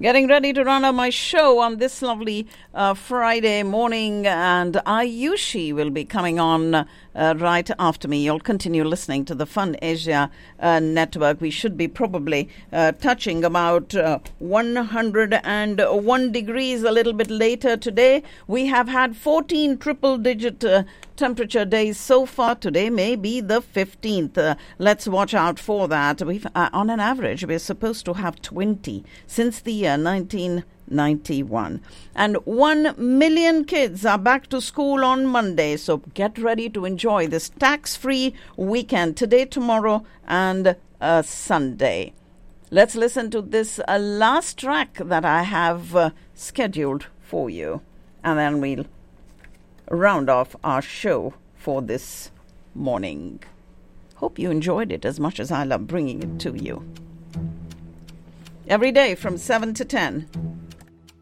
Getting ready to run on my show on this lovely Friday morning, and Ayushi will be coming on right after me. You'll continue listening to the Fun Asia Network. We should be probably touching about 101 degrees a little bit later today. We have had 14 triple-digit temperature days so far. Today may be the 15th. Let's watch out for that. We've on an average, we're supposed to have 20 since the year 1991. And 1 million kids are back to school on Monday. So get ready to enjoy this tax-free weekend today, tomorrow, and Sunday. Let's listen to this last track that I have scheduled for you. And then we'll round off our show for this morning. Hope you enjoyed it as much as I love bringing it to you. Every day from 7 to 10.